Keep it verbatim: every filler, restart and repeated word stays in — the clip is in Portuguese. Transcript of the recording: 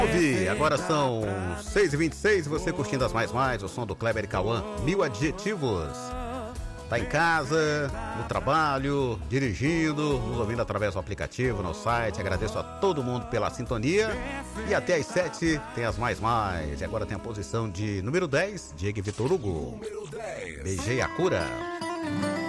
Ouve, agora são seis e vinte e seis, você curtindo as mais mais, o som do Kleber e Cauã, Mil Adjetivos. Tá em casa, no trabalho, dirigindo, nos ouvindo através do aplicativo, no site. Agradeço a todo mundo pela sintonia. E até às sete tem as mais mais. E agora tem a posição de número dez, Diego Vitor Hugo. Beijei a cura.